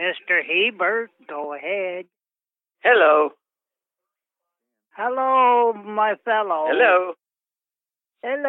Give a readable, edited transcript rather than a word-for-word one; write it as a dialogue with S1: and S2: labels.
S1: Mr. Hebert. Go ahead.
S2: Hello.
S1: Hello, my fellow.
S2: Hello.
S1: Hello.